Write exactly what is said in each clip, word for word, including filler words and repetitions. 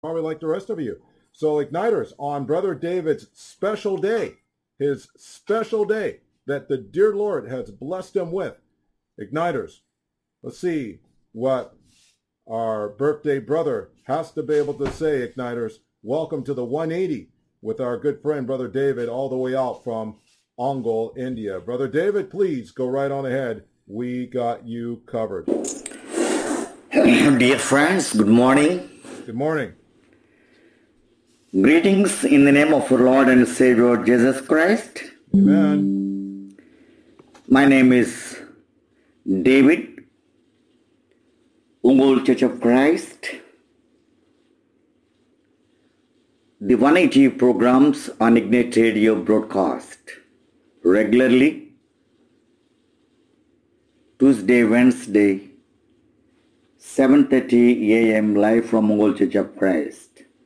probably like the rest of you. So, Igniters, on Brother David's special day, his special day that the dear Lord has blessed him with, Igniters, let's see what our birthday brother has to be able to say, Igniters. Welcome to the one eighty with our good friend, Brother David, all the way out from Ongole, India. Brother David, please go right on ahead. We got you covered. Dear friends, good morning. Good morning. Greetings in the name of our Lord and Savior Jesus Christ. Amen. My name is David, Ongole Church of Christ. The one eighty programs on Ignite Radio broadcast regularly Tuesday, Wednesday, seven thirty a m live from Ongole Church of Christ.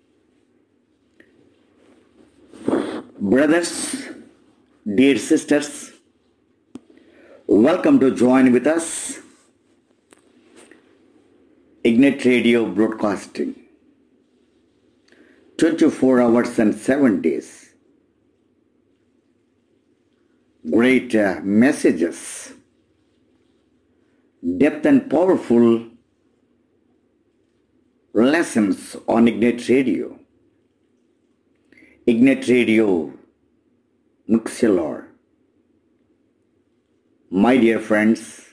Brothers, dear sisters, welcome to join with us Ignite Radio broadcasting twenty-four hours and seven days. Great uh, messages, depth and powerful lessons on Ignite Radio. Ignite Radio, Muxilor. My dear friends,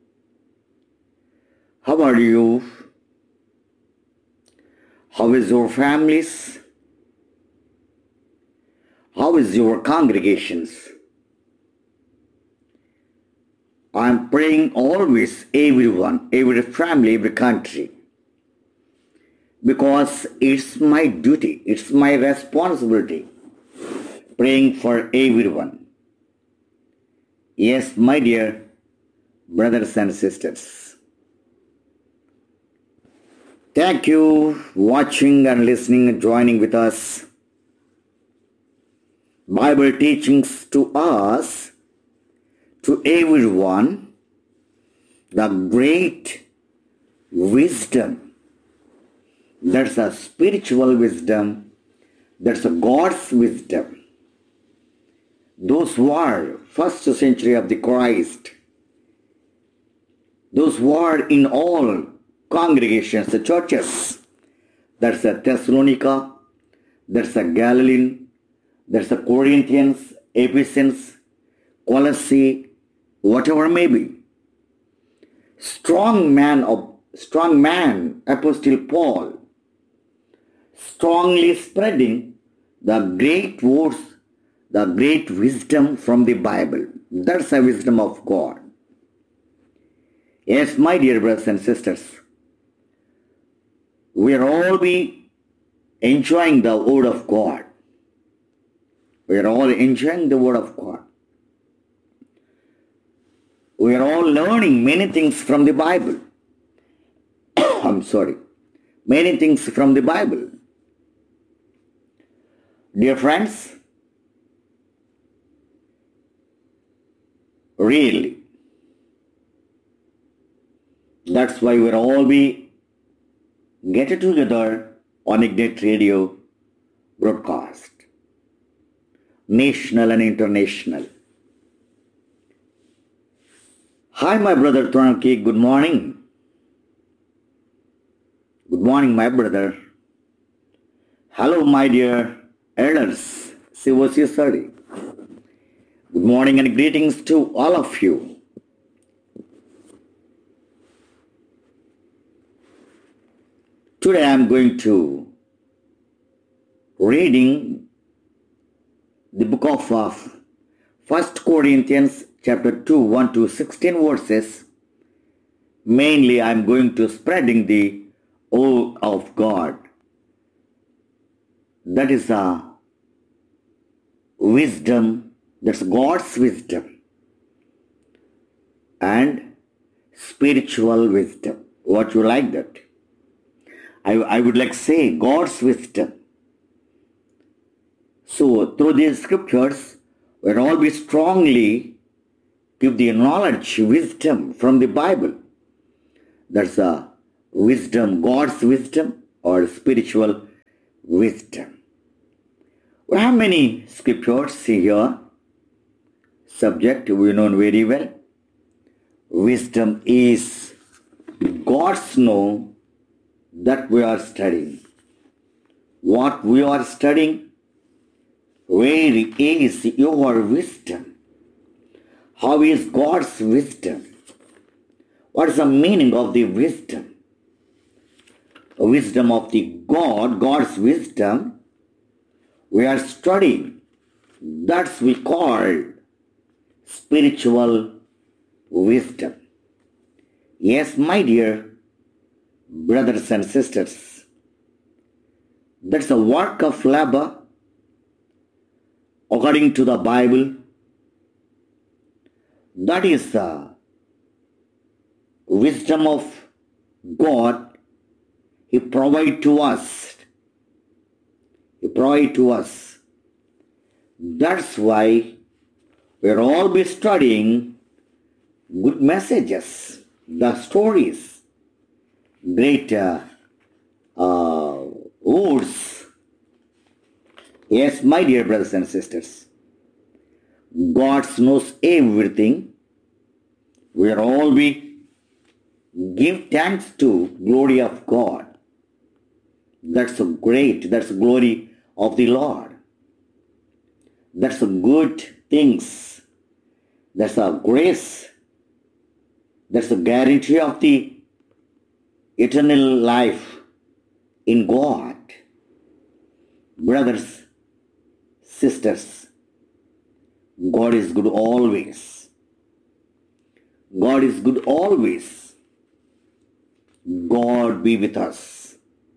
how are you? How is your families? How is your congregations? I am praying always, everyone, every family, every country, because it's my duty, it's my responsibility, praying for everyone. Yes, my dear brothers and sisters. Thank you for watching and listening and joining with us. Bible teachings to us, to everyone, the great wisdom. That's a spiritual wisdom. That's a God's wisdom. Those who are first century of the Christ, those who are in all congregations, the churches, that's a Thessalonica, that's a Galilean, that's a Corinthians, Ephesians, Colossae, whatever may be. Strong man of strong man, Apostle Paul, strongly spreading the great words, the great wisdom from the Bible. That's the wisdom of God. Yes, my dear brothers and sisters, we are all be enjoying the word of God. We are all enjoying the word of God. We are all learning many things from the Bible. I'm sorry. Many things from the Bible. Dear friends, really, that's why we'll all be getting together on Ignite Radio broadcast, national and international. Hi, my brother Tranki, good morning. Good morning, my brother. Hello, my dear elders, C O C study. Good morning and greetings to all of you. Today I am going to reading the book of uh, First Corinthians chapter two, one to sixteen verses. Mainly I am going to spreading the word of God. That is a wisdom, that's God's wisdom and spiritual wisdom. What you like that? I, I would like to say God's wisdom. So through these scriptures, we'll all be strongly give the knowledge, wisdom from the Bible. That's a wisdom, God's wisdom or spiritual wisdom. We have many scriptures here. Subject we know very well. Wisdom is God's know that we are studying. What we are studying, where is your wisdom? How is God's wisdom? What is the meaning of the wisdom? The wisdom of the God, God's wisdom, we are studying. That's we call spiritual wisdom. Yes, my dear brothers and sisters, that's a work of labor according to the Bible. That is the wisdom of God. He provides to us. He provides to us. That's why we'll all be studying good messages, the stories, great uh, uh, words. Yes, my dear brothers and sisters, God knows everything. We'll all be give thanks to glory of God. That's a great, that's the glory of the Lord. That's a good things. That's a grace. That's a guarantee of the eternal life in God. Brothers, sisters, God is good always. God is good always. God be with us.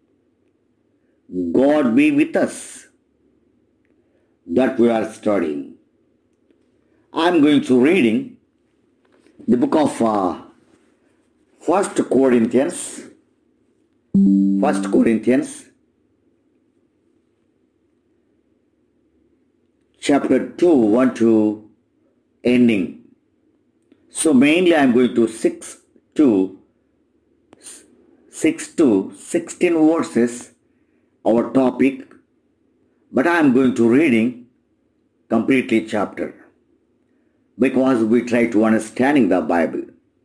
God be with us. That we are studying. I'm going to reading the book of uh, First Corinthians. First Corinthians, chapter two, one to ending. So mainly I'm going to six to six to sixteen verses, our topic, but I'm going to reading completely chapter because we try to understanding the Bible.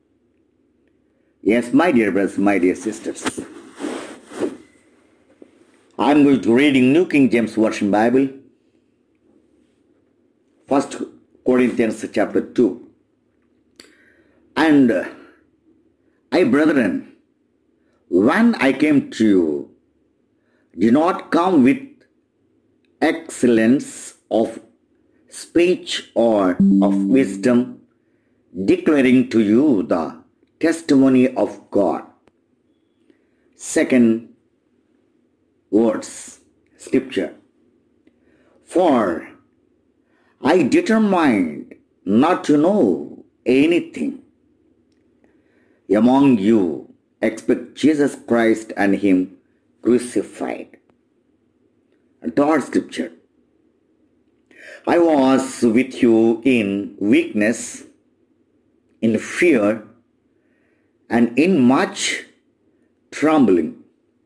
Yes, my dear brothers, my dear sisters, I'm going to reading New King James Version Bible, First Corinthians chapter two. And I, brethren, when I came to you, did not come with excellence of speech or of wisdom, declaring to you the testimony of God. Second words, scripture. For I determined not to know anything among you except Jesus Christ and Him crucified. And third scripture. I was with you in weakness, in fear, and in much trembling.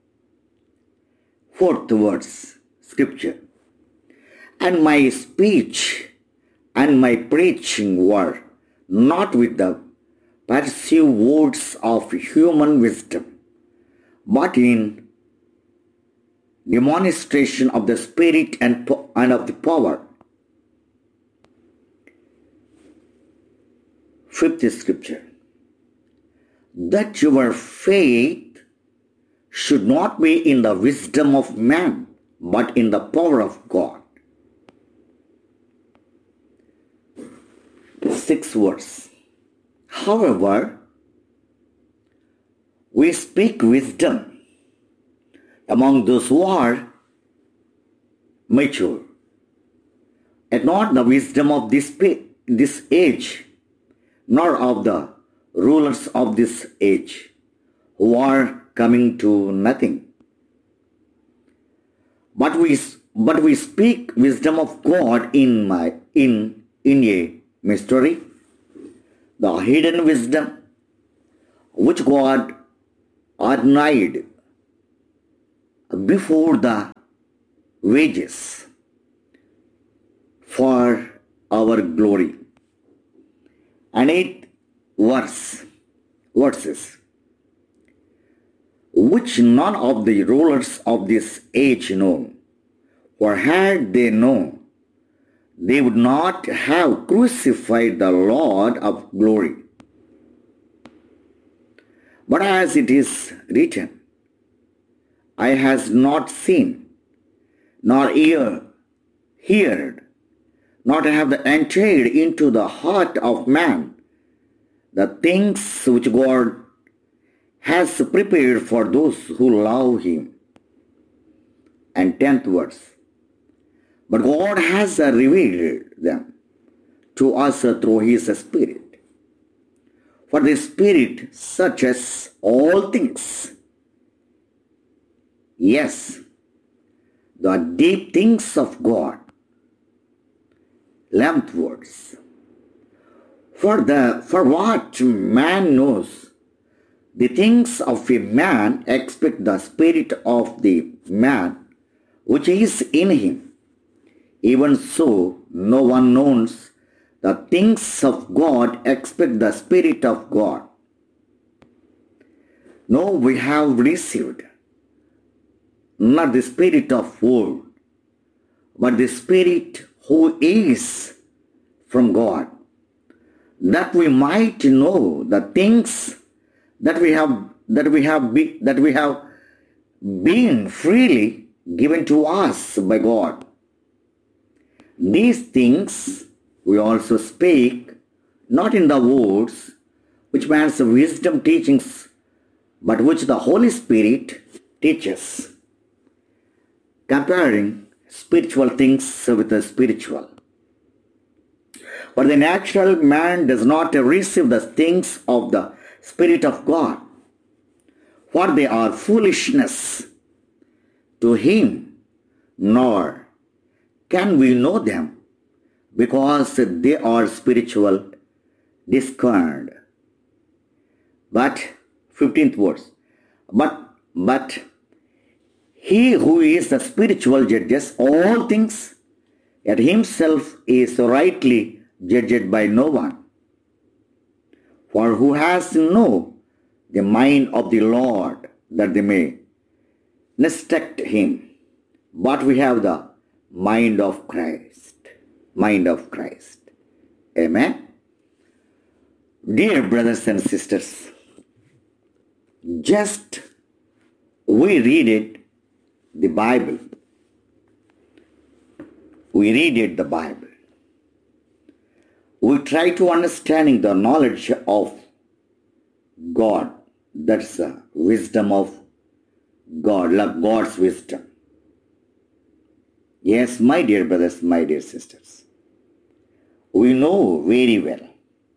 Fourth verse, scripture. And my speech and my preaching were not with the perceived words of human wisdom, but in demonstration of the Spirit and, po- and of the power. Fifth scripture. That your faith should not be in the wisdom of man, but in the power of God. Sixth verse. However, we speak wisdom among those who are mature, and not the wisdom of this, this age, nor of the rulers of this age, who are coming to nothing. But we, but we speak wisdom of God in my in in a mystery, the hidden wisdom which God ordained before the wages for our glory. And eighth verse, verses, which none of the rulers of this age know, for had they known, they would not have crucified the Lord of glory. But as it is written, eye has not seen, nor ear heard, nor have entered into the heart of man the things which God has prepared for those who love him. And tenth verse, but God has revealed them to us through his Spirit. For the Spirit searches all things. Yes, the deep things of God. eleventh verse, for, the, for what man knows, the things of a man except the spirit of the man which is in him. Even so, no one knows the things of God except the Spirit of God. No, we have received not the spirit of world, but the Spirit who is from God, that we might know the things that we have that we have be, that we have been freely given to us by God. These things we also speak, not in the words which man's wisdom teachings, but which the Holy Spirit teaches, comparing spiritual things with the spiritual. For the natural man does not receive the things of the Spirit of God, for they are foolishness to him, nor can we know them, because they are spiritual discerned. But, fifteenth verse, but, but he who is the spiritual judges all things, yet himself is rightly judged by no one. For who has know the mind of the Lord, that they may instruct him? But we have the mind of Christ. Mind of Christ. Amen. Dear brothers and sisters, just we read it, the Bible. We read it, the Bible. We try to understanding the knowledge of God. That's the wisdom of God, love God's wisdom. Yes, my dear brothers, my dear sisters, we know very well.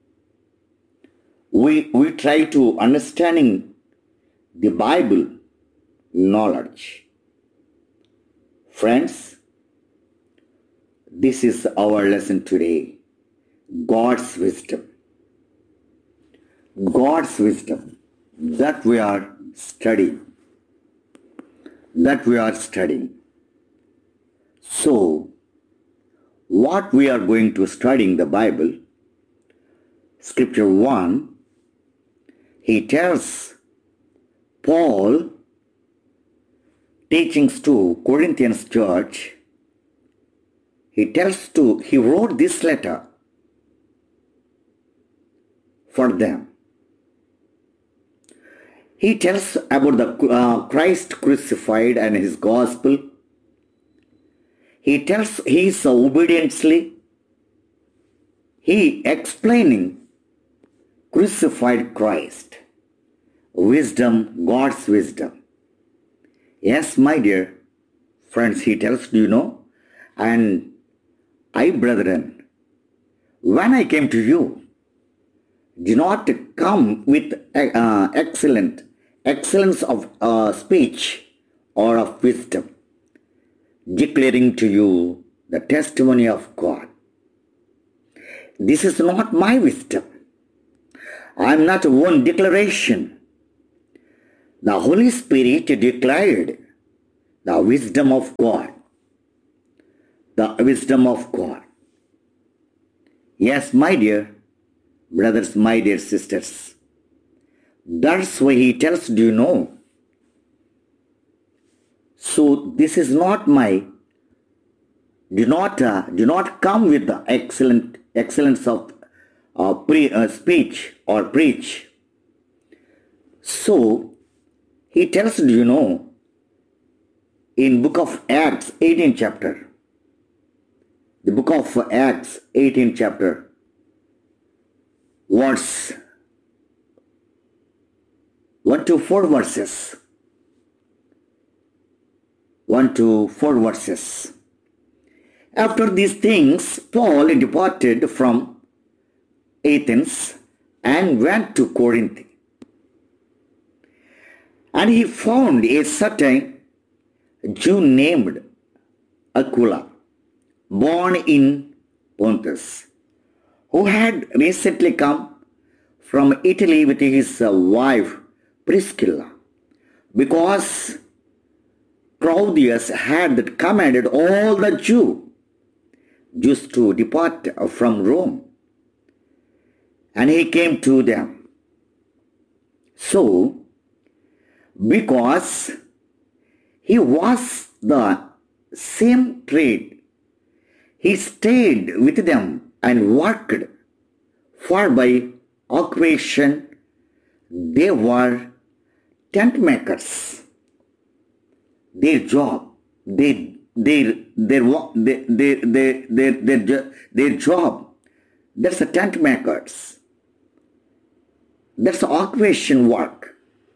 We, we try to understanding the Bible knowledge. Friends, this is our lesson today. God's wisdom. God's wisdom that we are studying. That we are studying. So, what we are going to study in the Bible, Scripture one, he tells Paul teachings to Corinthians church. He tells to, he wrote this letter for them. He tells about the uh, Christ crucified and his gospel. He tells his obediently. He explaining crucified Christ. Wisdom, God's wisdom. Yes, my dear friends, he tells, do you know? And I, brethren, when I came to you, do not come with uh, excellent, excellence of uh, speech or of wisdom, declaring to you the testimony of God. This is not my wisdom. I am not one declaration. The Holy Spirit declared the wisdom of God. the wisdom of God. Yes, my dear brothers, my dear sisters. That's why he tells, do you know? So this is not my, do not, uh, do not come with the excellent excellence of uh, pre, uh, speech or preach. So he tells, do you know, in book of Acts, eighteenth chapter, the book of Acts, eighteenth chapter, verse one to four verses. one to four verses. After these things, Paul departed from Athens and went to Corinth. And he found a certain Jew named Aquila, born in Pontus, who had recently come from Italy with his wife Priscilla, because Claudius had commanded all the Jew, Jews to depart from Rome. And he came to them. So, because he was the same trade, he stayed with them and worked, for by occupation they were tent makers. Their job, their their their their their their, their, their, their job, that's a tent makers. That's occupation work.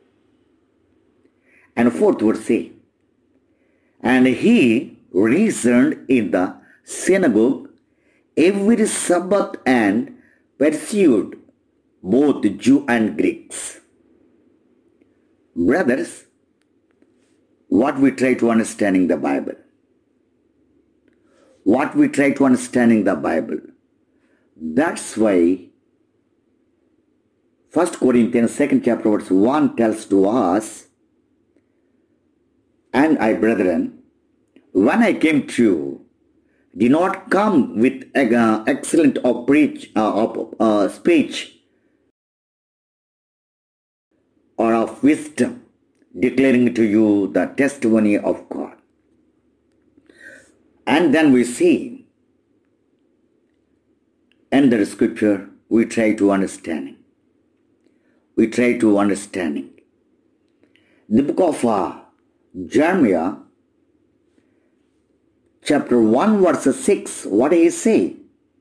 And fourth would say, and he reasoned in the synagogue every Sabbath and pursued both Jew and Greeks. Brothers, what we try to understanding the Bible. What we try to understanding the Bible. That's why First Corinthians second chapter verse one tells to us, and I, brethren, when I came to you, did not come with uh, excellent of preach, uh, of, uh, speech or of wisdom, declaring to you the testimony of God. And then we see, in the scripture, we try to understanding. We try to understanding. The book of uh, Jeremiah, chapter one, verse six, what does he say?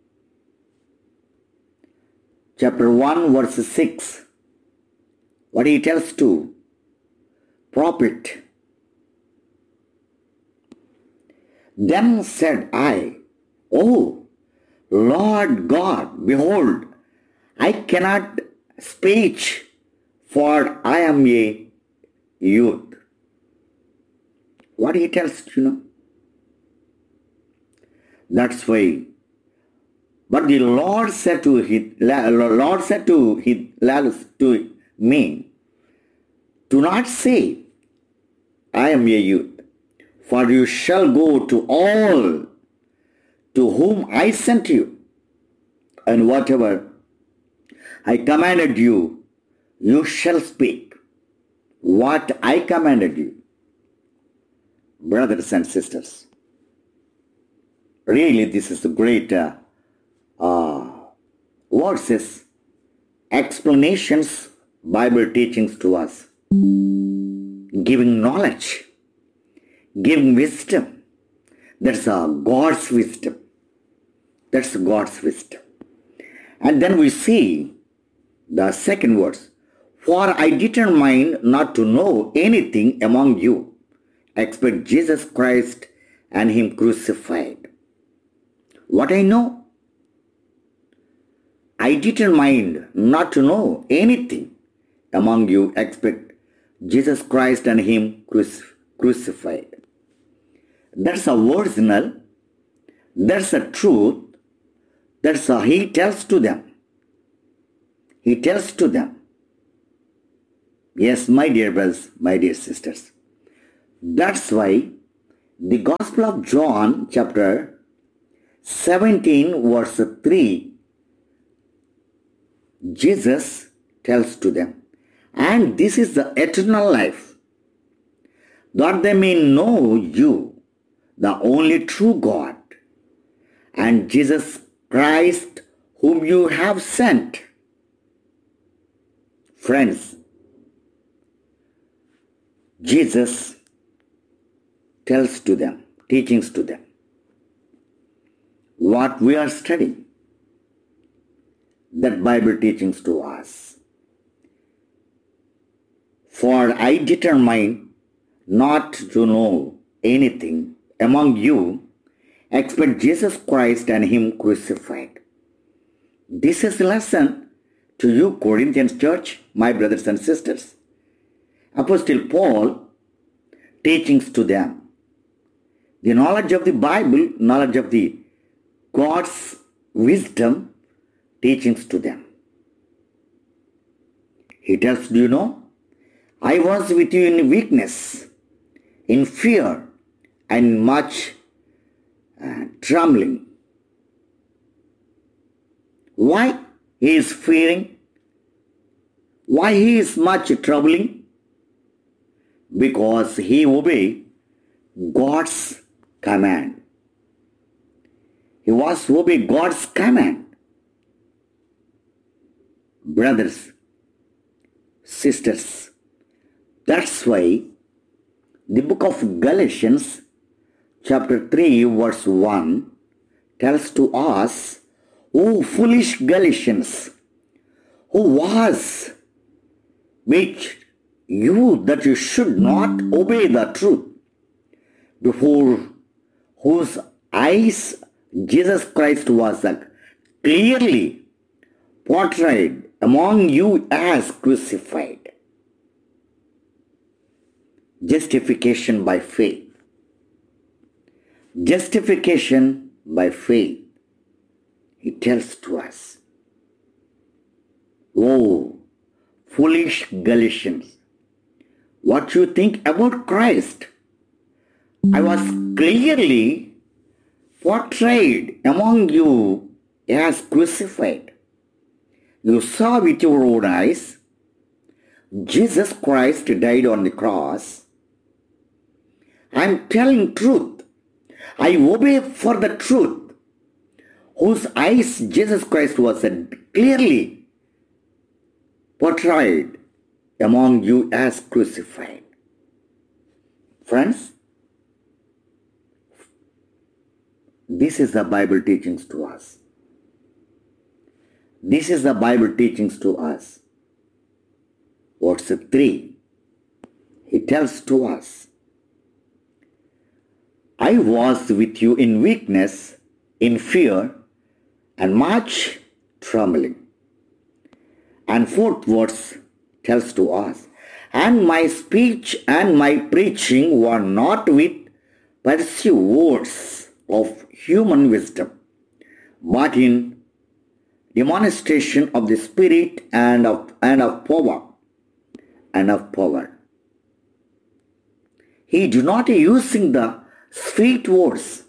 Chapter one, verse six, what he tells to prophet. Then said I, O Lord God, behold, I cannot speak, for I am a youth. What he tells, you know? That's why. But the Lord said to his, Lord said to his, to me, do not say, I am a youth, for you shall go to all to whom I sent you, and whatever I commanded you, you shall speak. What I commanded you. Brothers and sisters, really this is a great uh, uh, verses, explanations, Bible teachings to us, giving knowledge, giving wisdom. That's uh, God's wisdom. That's God's wisdom. And then we see the second verse, for I determined not to know anything among you except Jesus Christ and him crucified. What I know? I determined not to know anything among you except Jesus Christ and him cruci- crucified. That's a original. That's a truth. That's a, he tells to them. He tells to them. Yes, my dear brothers, my dear sisters. That's why the Gospel of John, chapter seventeen verse three, Jesus tells to them, and this is the eternal life, that they may know you, the only true God, and Jesus Christ whom you have sent. Friends, Jesus tells to them, teachings to them, what we are studying, that Bible teachings to us. For I determine not to know anything among you except Jesus Christ and Him crucified. This is a lesson to you, Corinthians church, my brothers and sisters. Apostle Paul teachings to them. The knowledge of the Bible, knowledge of the God's wisdom, teachings to them. He tells, do you know, I was with you in weakness, in fear, and much uh, trembling. Why he is fearing? Why he is much troubling? Because he obeyed God's command. He was obeying God's command. Brothers, sisters, that's why the book of Galatians chapter three verse one tells to us, O foolish Galatians, who was which you that you should not obey the truth, before whose eyes Jesus Christ was clearly portrayed among you as crucified. Justification by faith. Justification by faith. He tells to us, oh, foolish Galatians, what you think about Christ? I was clearly portrayed among you as crucified. You saw with your own eyes, Jesus Christ died on the cross. I am telling truth. I obey for the truth, whose eyes Jesus Christ was clearly portrayed among you as crucified. Friends, this is the Bible teachings to us. This is the Bible teachings to us. Verse three, he tells to us, I was with you in weakness, in fear, and much trembling. And fourth verse tells to us, and my speech and my preaching were not with persuasive words of human wisdom, but in demonstration of the Spirit and of, and of power, and of power. He do not using the sweet words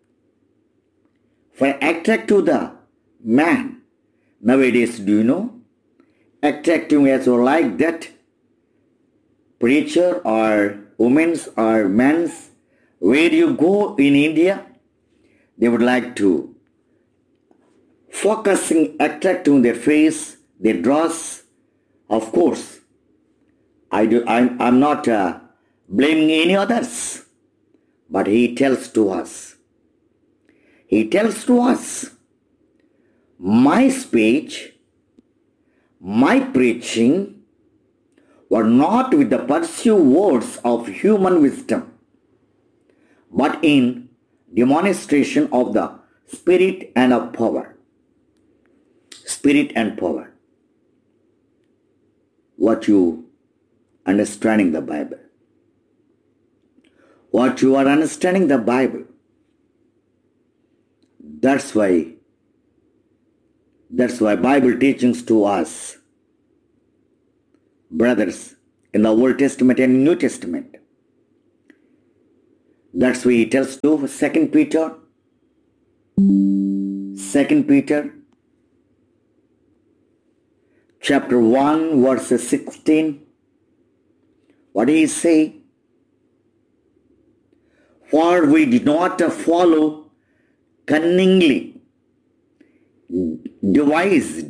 for attractive the man. Nowadays, do you know, attractive as or like that preacher or women's or men's, where you go in India, they would like to focusing, attracting their face, their dress. Of course, I do. I'm, I'm not uh, blaming any others, but he tells to us. He tells to us, my speech, my preaching were not with the persuasive words of human wisdom, but in demonstration of the Spirit and of power. Spirit and power. What you understanding the Bible. What you are understanding the Bible. That's why, that's why Bible teachings to us, brothers, in the Old Testament and New Testament. That's why he tells to Second Peter Second Peter chapter one verse sixteen. What did he say? For we did not follow cunningly devised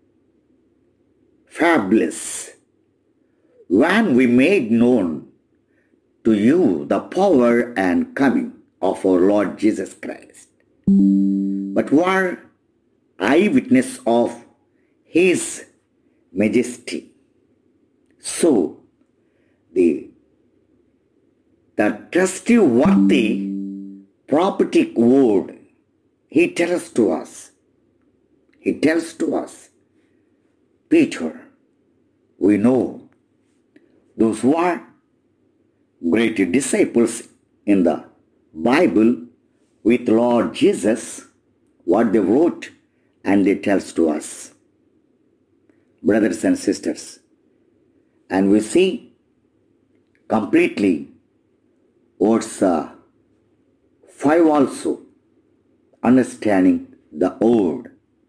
fables when we made known to you the power and coming of our Lord Jesus Christ, but were eyewitness of his majesty. So the the trustworthy prophetic word he tells to us, he tells to us, Peter, we know those who are great disciples in the Bible with Lord Jesus, what they wrote and they tells to us, brothers and sisters. And we see completely verse uh, five also, understanding the word,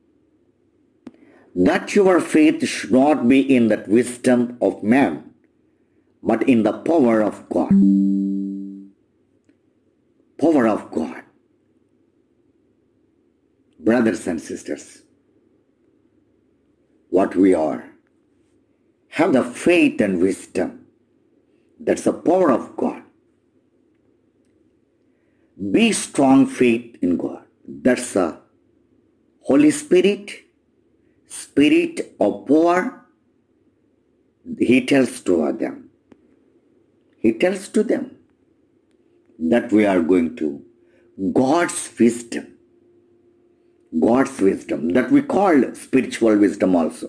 that your faith should not be in the wisdom of man, but in the power of God. Power of God. Brothers and sisters, what we are, have the faith and wisdom. That's the power of God. Be strong faith in God. That's the Holy Spirit, Spirit of power. He tells to them. He tells to them that we are going to God's wisdom. God's wisdom that we call spiritual wisdom also.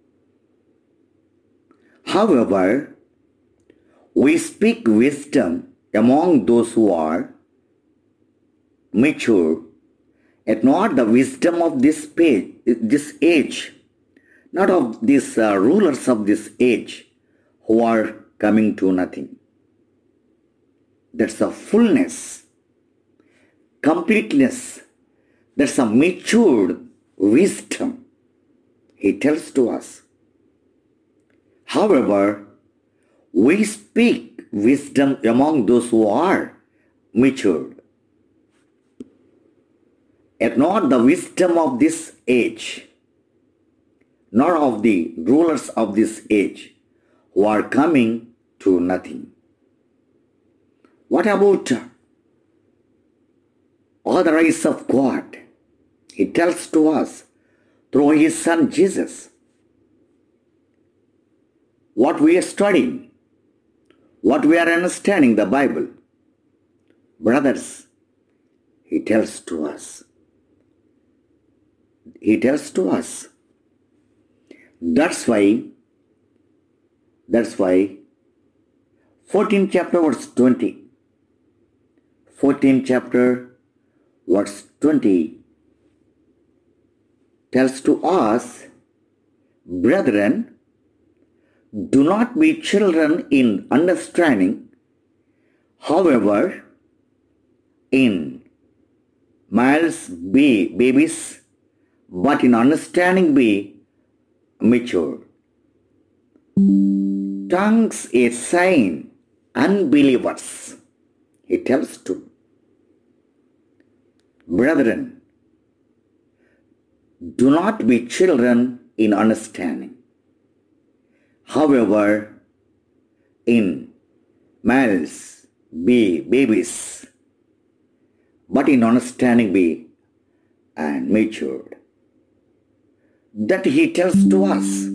However, we speak wisdom among those who are mature, and not the wisdom of this page, this age, not of these uh, rulers of this age who are coming to nothing. That's a fullness, completeness. That's a matured wisdom he tells to us. However, we speak wisdom among those who are matured, and not the wisdom of this age, nor of the rulers of this age who are coming to nothing. What about all the rays of God? He tells to us through his son Jesus. What we are studying, what we are understanding the Bible. Brothers, he tells to us. He tells to us. That's why, that's why, fourteenth chapter verse twenty. fourteenth chapter verse twenty tells to us, brethren, do not be children in understanding, however, in males be babies, but in understanding be mature. Tongues a sign, unbelievers. He tells to, brethren, do not be children in understanding. However, in males be babies, but in understanding be and matured. That he tells to us.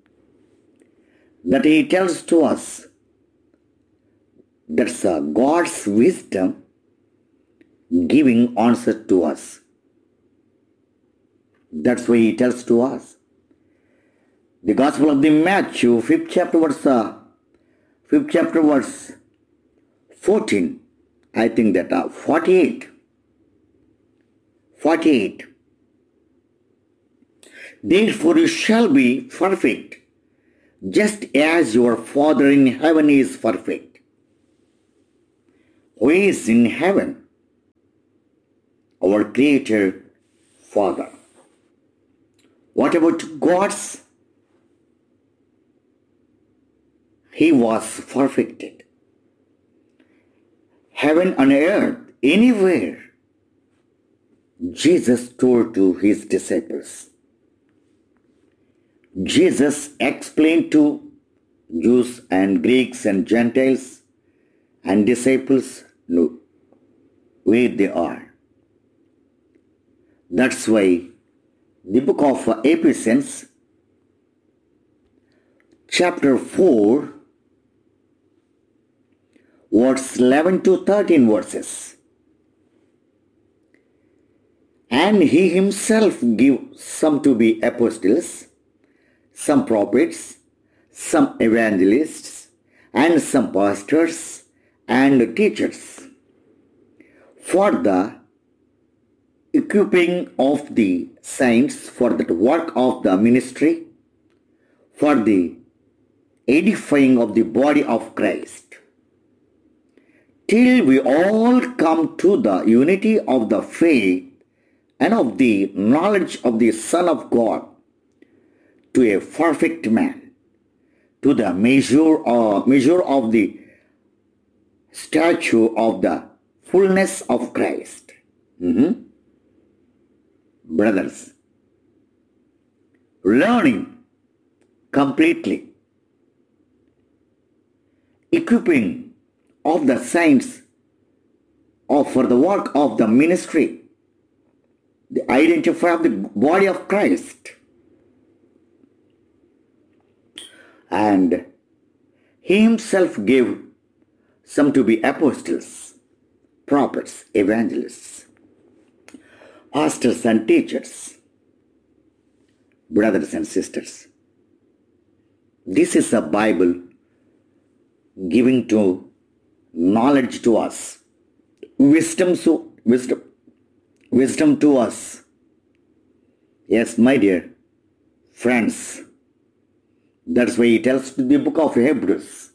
That he tells to us. That's a God's wisdom giving answer to us. That's why he tells to us. The Gospel of the Matthew, fifth chapter verse, uh, fifth chapter verse fourteen, I think that uh, forty-eight. forty-eight. Therefore you shall be perfect, just as your Father in heaven is perfect. Who is in heaven? our Creator Father. What about God's? He was perfected. Heaven and earth, anywhere, Jesus told to his disciples. Jesus explained to Jews and Greeks and Gentiles and disciples no, where they are. That's why the book of Ephesians, chapter four, verse eleven to thirteen verses. And he himself gave some to be apostles, some prophets, some evangelists, and some pastors and teachers, for the equipping of the saints for the work of the ministry, for the edifying of the body of Christ, till we all come to the unity of the faith and of the knowledge of the Son of God, to a perfect man, to the measure, uh, measure of the stature of the fullness of Christ. Mm-hmm. Brothers, learning completely, equipping of the saints of for the work of the ministry, the identify of the body of Christ. And he himself gave some to be apostles, prophets, evangelists, pastors and teachers. Brothers and sisters, this is a Bible giving to knowledge to us, wisdom, so, wisdom, wisdom to us. Yes, my dear friends, that's why he tells the book of Hebrews,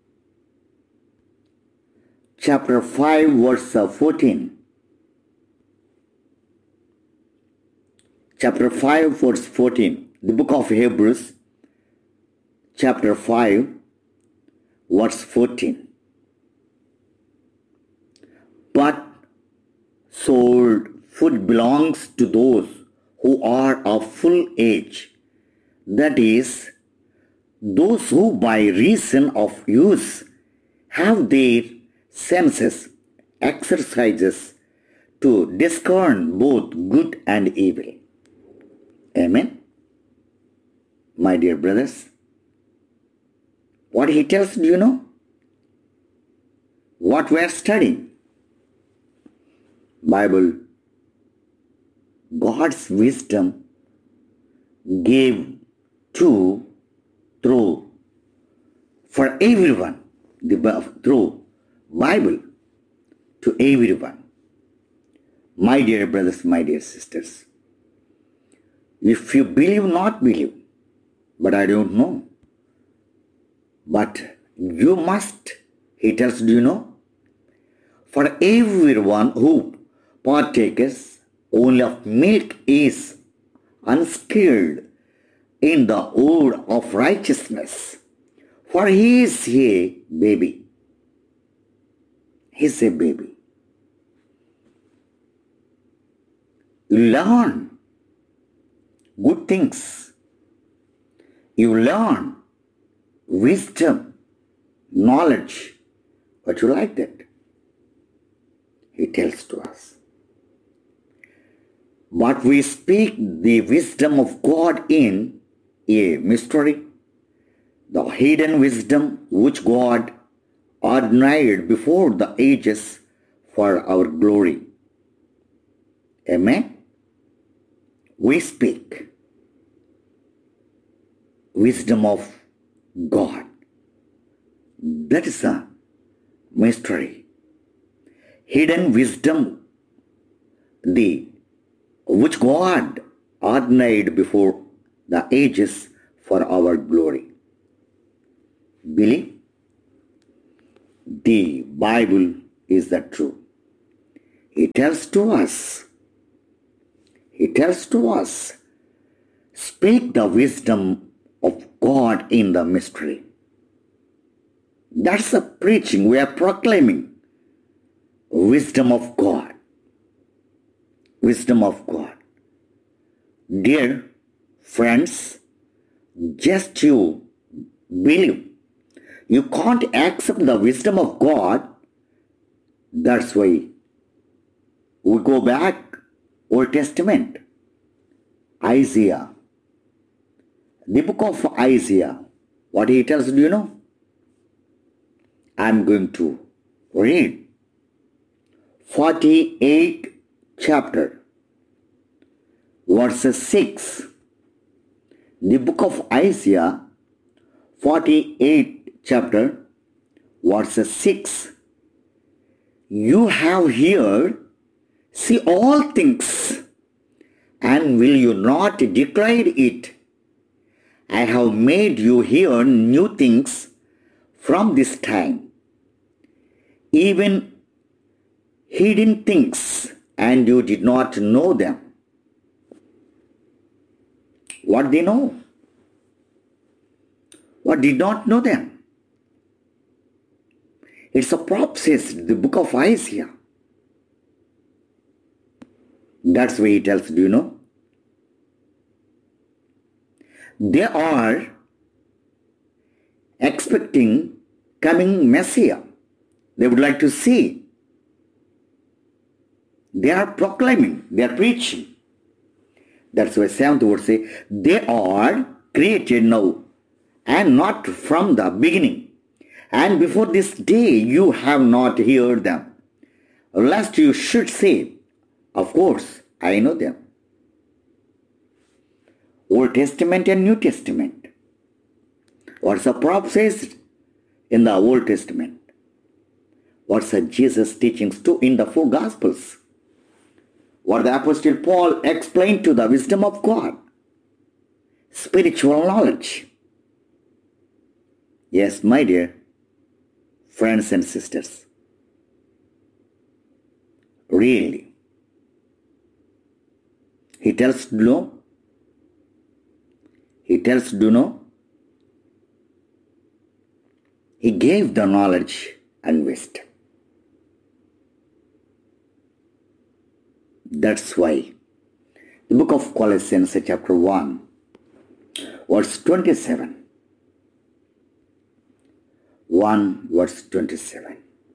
chapter five, verse fourteen. Chapter five, verse fourteen. The book of Hebrews, chapter five, verse fourteen. But soul food belongs to those who are of full age, that is, those who by reason of use have their senses exercises to discern both good and evil. Amen. My dear brothers, what he tells, do you know? What we are studying? Bible, God's wisdom gave to through for everyone, the through Bible to everyone. My dear brothers, my dear sisters, if you believe, not believe, but I don't know. But you must, he tells, do you know? For everyone who partakes only of milk is unskilled in the word of righteousness, for he is a baby. He is a baby. Learn good things. You learn wisdom, knowledge, but you like that. He tells to us. But we speak the wisdom of God in a mystery, the hidden wisdom which God ordained before the ages for our glory. Amen. We speak wisdom of God. That is a mystery. Hidden wisdom, the which God ordained before the ages for our glory. Believe? The Bible is the truth. It tells to us He tells to us, speak the wisdom of God in the mystery. That's the preaching. We are proclaiming wisdom of God. Wisdom of God. Dear friends, just you believe. You can't accept the wisdom of God. That's why we go back Old Testament. Isaiah. The book of Isaiah. What he tells, do you know? I'm going to read forty-eighth chapter, verse six. The book of Isaiah, forty-eighth chapter, verse six. You have heard, see all things, and will you not declare it? I have made you hear new things from this time, even hidden things, and you did not know them. What they know? What did not know them? It's a prophecy, the book of Isaiah. That's why he tells, do you know? They are expecting coming Messiah. They would like to see. They are proclaiming, they are preaching. That's why seventh word say, they are created now and not from the beginning. And before this day you have not heard them. Lest you should say, of course, I know them. Old Testament and New Testament. What's the prophecies in the Old Testament? What's the Jesus teachings too in the four Gospels? What the Apostle Paul explained to the wisdom of God. Spiritual knowledge. Yes, my dear friends and sisters. Really. He tells, do you know? He tells, do you know? He gave the knowledge and wisdom. That's why the book of Colossians chapter one, verse twenty-seven. one verse twenty-seven.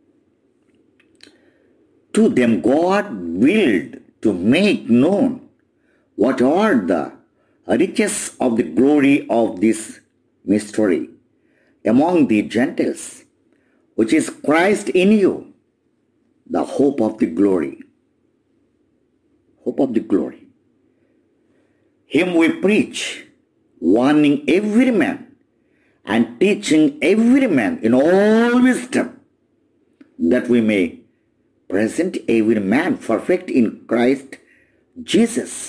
To them God willed to make known what are the riches of the glory of this mystery among the Gentiles, which is Christ in you, the hope of the glory. Hope of the glory. Him we preach, warning every man and teaching every man in all wisdom, that we may present every man perfect in Christ Jesus.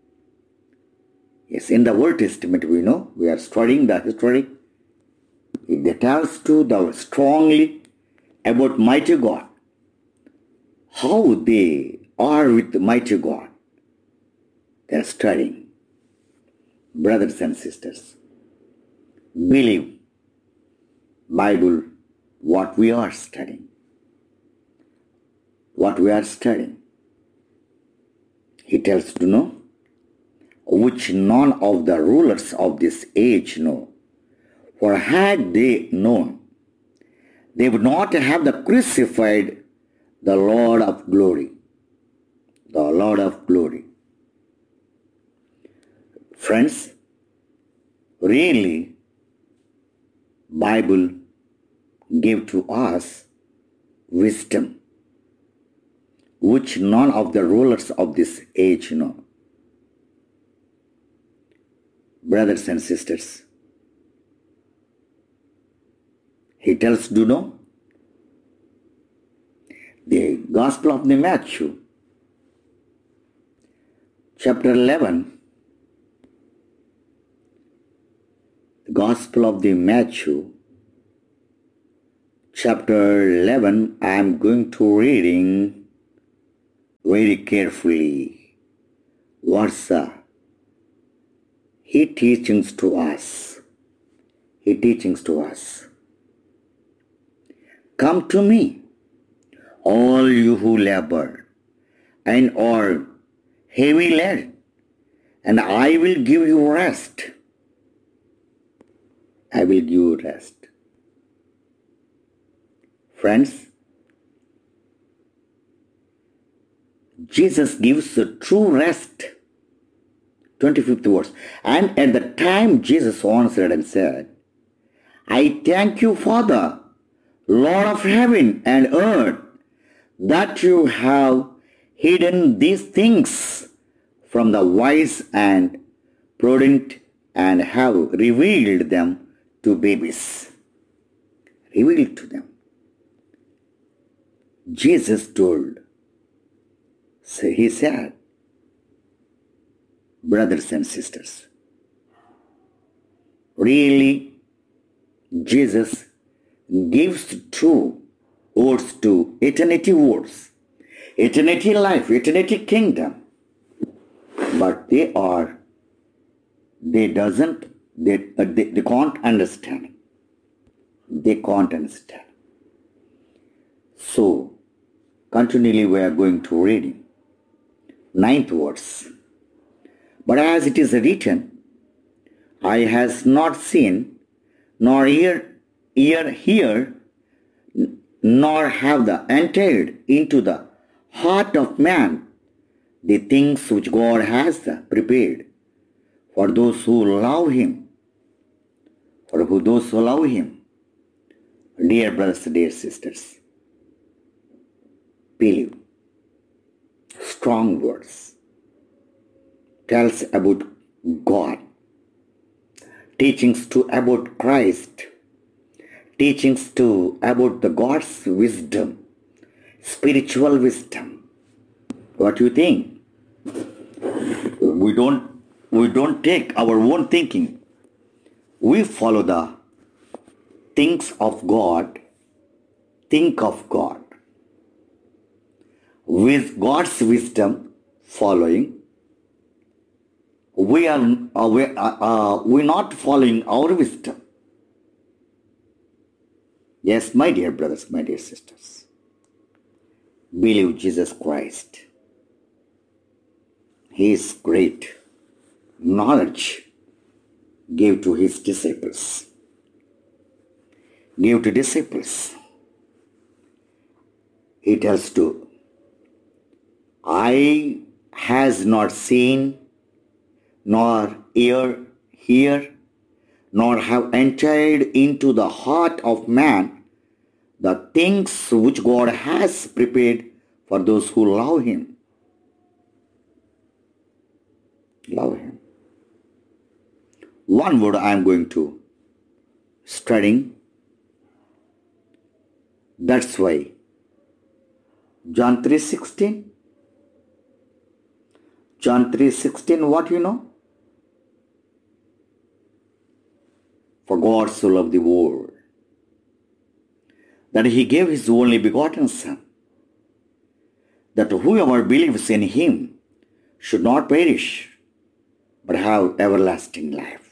Yes, in the Old Testament we know, we are studying the history. It tells to the strongly about mighty God. How they are with mighty God. They are studying. Brothers and sisters, believe Bible what we are studying. What we are studying. He tells to know, which none of the rulers of this age know. For had they known, they would not have the crucified the Lord of glory. The Lord of glory. Friends, really, Bible gave to us wisdom, which none of the rulers of this age know. Brothers and sisters, he tells, do you know? The Gospel of the Matthew, chapter eleven, the Gospel of the Matthew, chapter eleven, I am going to reading very carefully. what's uh, He teachings to us. He teachings to us. Come to me, all you who labor and are heavy laden, and I will give you rest. I will give you rest. Friends, Jesus gives a true rest. twenty-fifth verse. And at the time Jesus answered and said, I thank you, Father, Lord of heaven and earth, that you have hidden these things from the wise and prudent and have revealed them to babies. Revealed to them. Jesus told, so he said, brothers and sisters, really Jesus gives true words to eternity words, eternity life, eternity kingdom. But they are, they doesn't, they, uh, they, they can't understand. They can't understand. So, continually we are going to reading. Ninth verse. But as it is written, eye has not seen, nor ear, ear hear, nor have the entered into the heart of man the things which God has prepared for those who love Him. For who those who love Him. Dear brothers, dear sisters, believe. Strong words. Tells about God. Teachings to about Christ. Teachings to about the God's wisdom. Spiritual wisdom. What do you think? We don't, we don't take our own thinking. We follow the things of God. Think of God. With God's wisdom following, we are uh, we, uh, uh, we're not following our wisdom. Yes, my dear brothers, my dear sisters, believe Jesus Christ. His great knowledge gave to His disciples. Gave to disciples. He tells to, eye has not seen, nor ear hear, nor have entered into the heart of man the things which God has prepared for those who love Him. Love Him. One word I am going to studying. That's why John three sixteen. John three sixteen, what you know? For God so loved the world, that He gave His only begotten Son, that whoever believes in Him should not perish, but have everlasting life.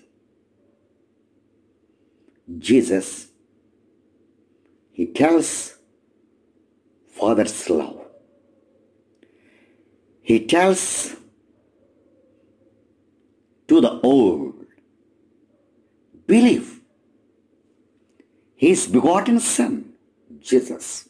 Jesus, He tells Father's love. He tells to the old, believe His begotten Son, Jesus.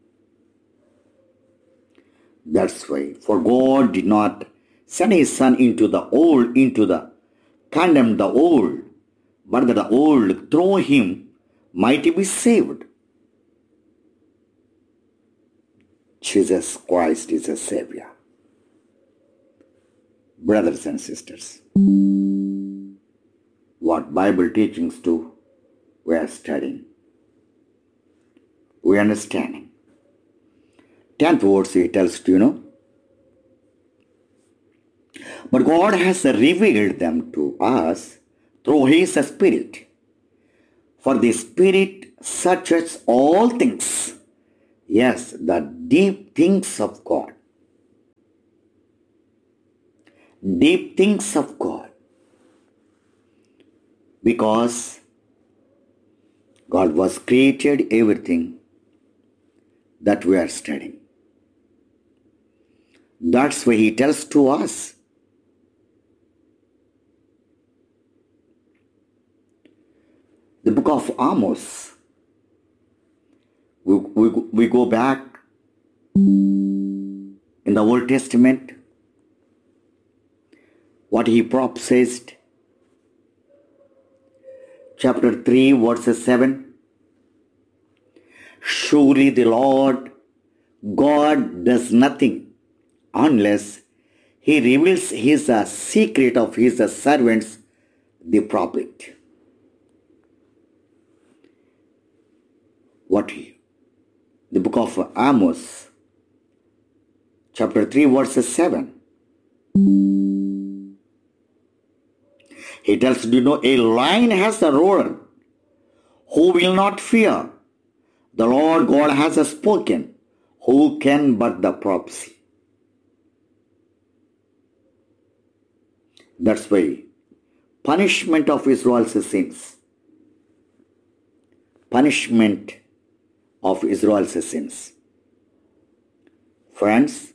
That's why, for God did not send His Son into the old, into the condemn the old, but that the old through Him might be saved. Jesus Christ is a Savior. Brothers and sisters, what Bible teachings do, we are studying. We are understanding. Tenth verse He tells to you know, but God has revealed them to us through His Spirit. For the Spirit searches all things, yes, the deep things of God. deep things of God. Because God was created everything that we are studying. That's why He tells to us. The book of Amos. We, we, we go back in the Old Testament. What he prophesied. Chapter three, verses seven. Surely the Lord God does nothing unless He reveals His uh, secret of His uh, servants, the prophet. What he, the book of Amos, chapter three, verses seven. He tells, do you know, a lion has a roared, who will not fear? The Lord God has spoken, who can but the prophecy? That's why punishment of Israel's sins. Punishment of Israel's sins. Friends,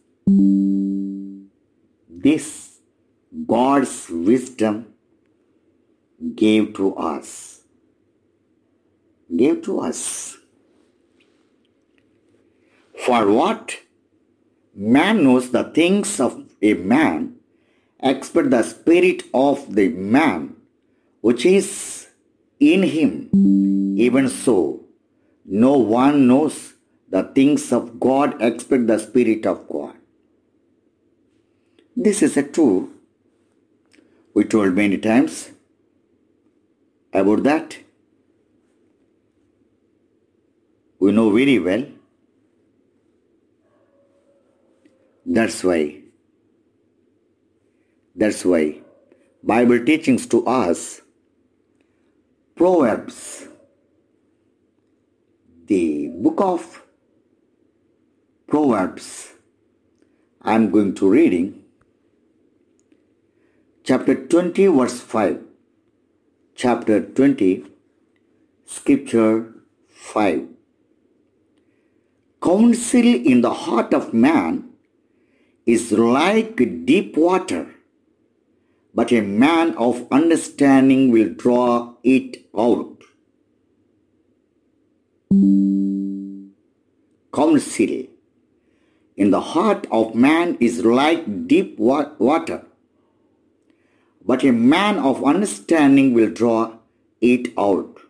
this God's wisdom gave to us. Gave to us. For what man knows the things of a man, except the spirit of the man which is in him. Even so, no one knows the things of God except the Spirit of God. This is a true. We told many times about that. We know very well. That's why, that's why Bible teachings to us, Proverbs, the book of Proverbs, I'm going to reading chapter twenty, verse five. Chapter twenty, scripture five. Counsel in the heart of man is like deep water, but a man of understanding will draw it out. Counsel in the heart of man is like deep wa- water, but a man of understanding will draw it out.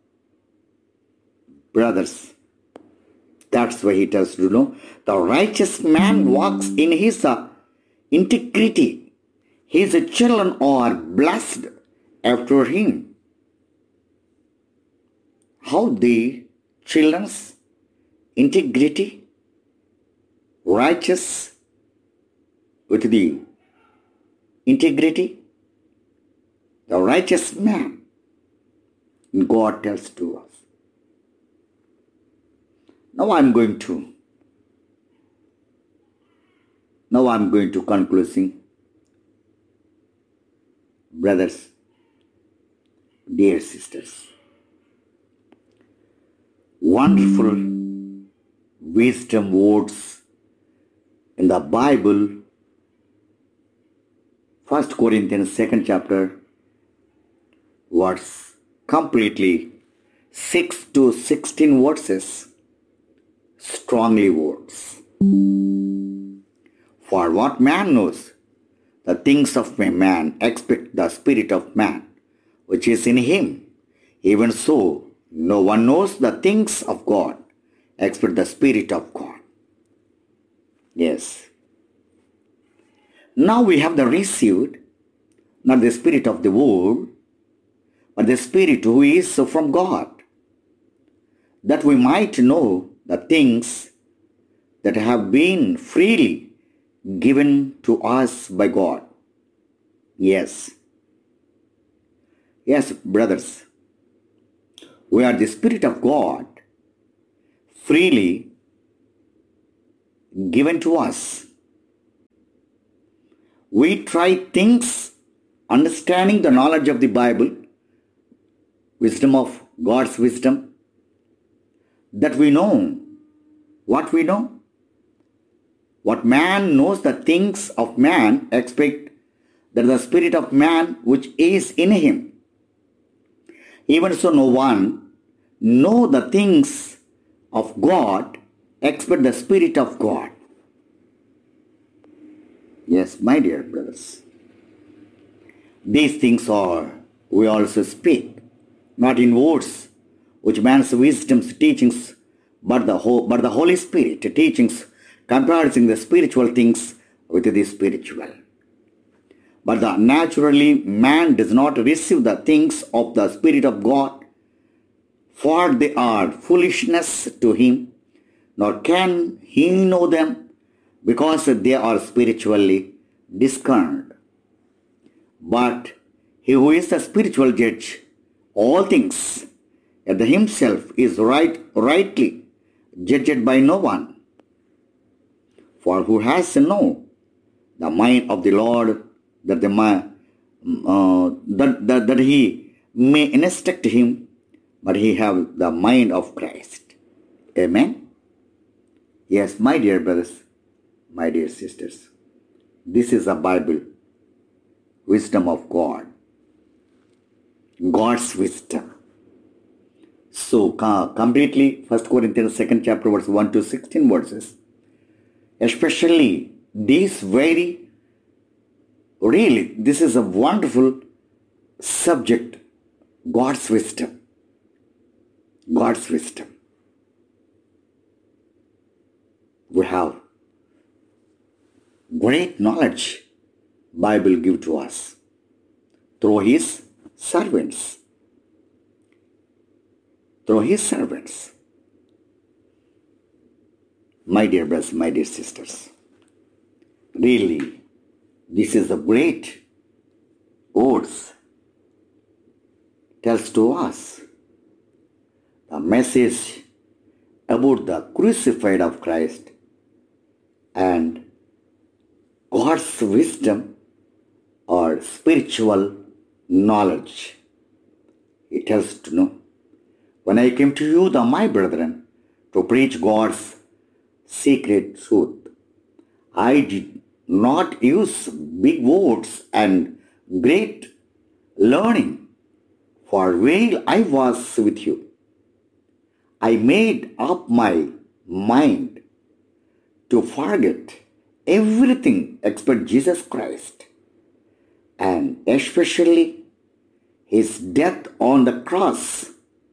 Brothers, that's why he tells you, know, the righteous man walks in his uh, integrity. His children are blessed after him. How the children's integrity, righteous with the integrity, the righteous man, God tells to us. Now I'm going to, now I'm going to concluding. Brothers, dear sisters, wonderful wisdom words in the Bible, First Corinthians second chapter, verse completely six to sixteen verses, strongly words. For what man knows the things of a man except the spirit of man which is in him? Even so, no one knows the things of God except the Spirit of God. Yes. Now we have the received, not the spirit of the world, but the Spirit who is from God, that we might know the things that have been freely given to us by God. Yes. Yes, brothers. We are the Spirit of God freely given to us. we try things, understanding the knowledge of the Bible, wisdom of God's wisdom, that we know what we know. What man knows the things of man, expect that the spirit of man which is in him. Even so no one know the things of God except the Spirit of God. Yes, my dear brothers. These things are, we also speak, not in words, which man's wisdom's teachings, but the, whole, but the Holy Spirit teachings, comparing the spiritual things with the spiritual. But the naturally man does not receive the things of the Spirit of God, for they are foolishness to him, nor can he know them, because they are spiritually discerned. But he who is the spiritual judge, all things, yet himself is right, rightly judged by no one. For who has to know the mind of the Lord, that the uh, that, that, that he may instruct him, but he have the mind of Christ. Amen. Yes, my dear brothers, my dear sisters, this is a Bible, wisdom of God, God's wisdom. So uh, completely, First Corinthians second chapter, verse one to sixteen verses, especially this very, really, this is a wonderful subject, God's wisdom. God's wisdom. We have great knowledge Bible give to us through his servants. Through his servants. My dear brothers, my dear sisters, really, this is a great words tells to us the message about the crucified of Christ and God's wisdom or spiritual knowledge. It tells to know, when I came to you, the my brethren, to preach God's secret truth, I did not use big words and great learning, for while I was with you, I made up my mind to forget everything except Jesus Christ, and especially his death on the cross.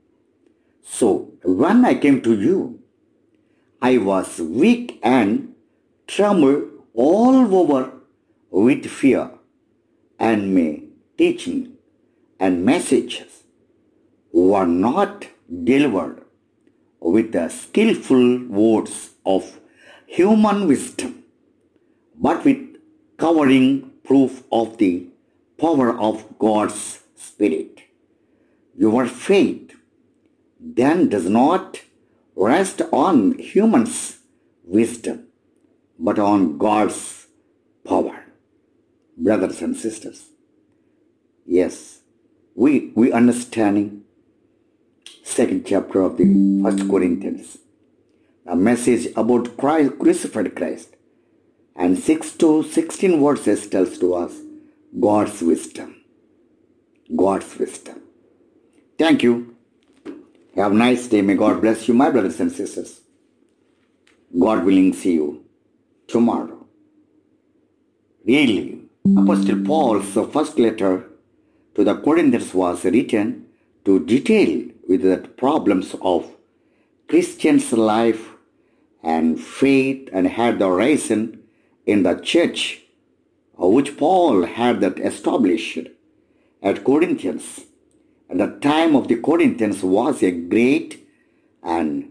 So when I came to you, I was weak and trembled all over with fear, and my teaching and messages were not delivered with the skillful words of human wisdom, but with covering proof of the power of God's Spirit. Your faith then does not rest on humans' wisdom, but on God's power. Brothers and sisters, yes, we, we understanding second chapter of the First Corinthians, a message about Christ, crucified Christ, and six to sixteen verses tells to us God's wisdom. God's wisdom. Thank you. Have a nice day. May God bless you, my brothers and sisters. God willing, see you tomorrow. Really, Apostle Paul's first letter to the Corinthians was written to detail with the problems of Christians' life and faith, and had the reason in the church which Paul had that established at Corinthians. At the time of the Corinthians was a great and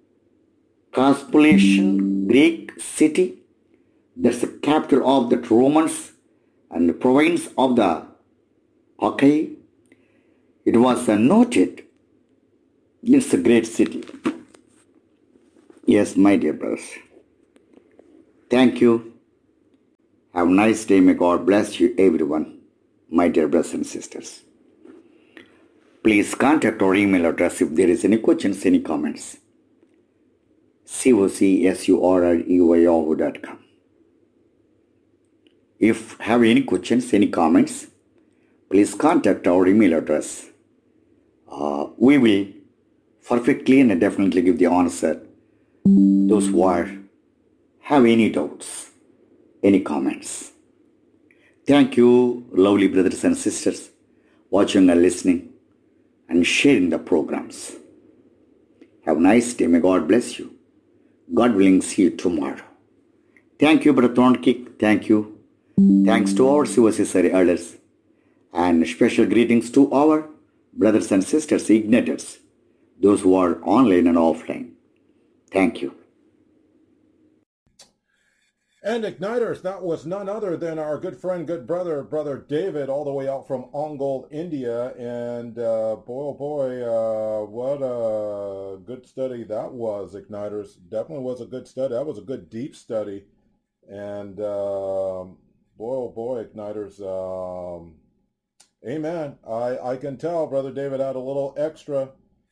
cosmopolitan Greek city. That's the capital of the Romans and the province of the Achaia. It was noted. It's a great city. Yes, my dear brothers. Thank you. Have a nice day. May God bless you, everyone, my dear brothers and sisters. Please contact our email address if there is any questions, any comments. C-O-C-S-U-R-R-E-Y yahoo dot com. If have any questions, any comments, please contact our email address. Uh, we will perfectly and definitely give the answer. Those who are have any doubts, any comments. Thank you, lovely brothers and sisters, watching and listening and sharing the programs. Have a nice day. May God bless you. God willing, see you tomorrow. Thank you, Brother Thornkick. Thank you. Thanks to our Sivasisari elders. And special greetings to our brothers and sisters, igniters, those who are online and offline. Thank you. And Igniters, that was none other than our good friend, good brother, Brother David, all the way out from Ongole, India. And uh, boy, oh boy, uh, what a good study that was, Igniters. Definitely was a good study. That was a good deep study. And um, boy, oh boy, Igniters, um, amen. I, I can tell Brother David had a little extra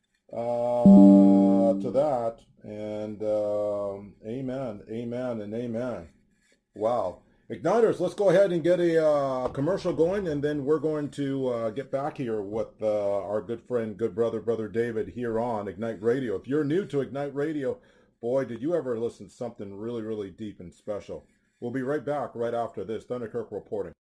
uh, to that. And um, amen, amen, and amen. Wow. Igniters, let's go ahead and get a uh, commercial going, and then we're going to uh, get back here with uh, our good friend, good brother, Brother David, here on Ignite Radio. If you're new to Ignite Radio, boy, did you ever listen to something really, really deep and special. We'll be right back right after this. Thunderkirk reporting.